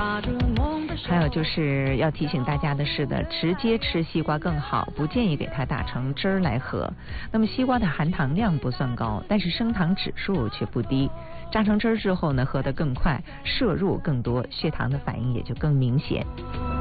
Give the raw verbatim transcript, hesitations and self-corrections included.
还有就是要提醒大家的是的，直接吃西瓜更好，不建议给它打成汁儿来喝。那么西瓜的含糖量不算高，但是升糖指数却不低。榨成汁儿之后呢，喝得更快，摄入更多，血糖的反应也就更明显。